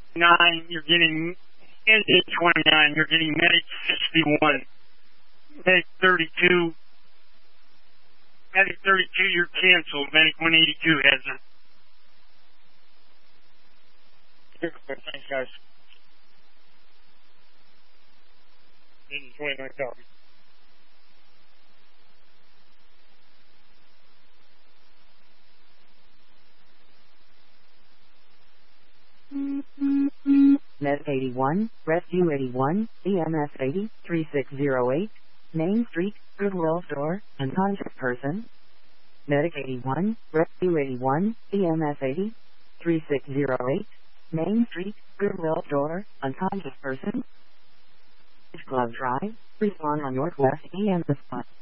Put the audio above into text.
9, you're getting engine 29, you're getting medic 61. Medic 32, you're canceled. Medic 182 has it. Thanks, guys. Engine 29 copy. Med 81, Rescue 81, EMS 80, 3608, Main Street, Goodwill Store, unconscious person. Medic 81, Rescue 81, EMS 80, 3608, Main Street, Goodwill Store, unconscious person. Glove Drive, respawn on Northwest EMS spot.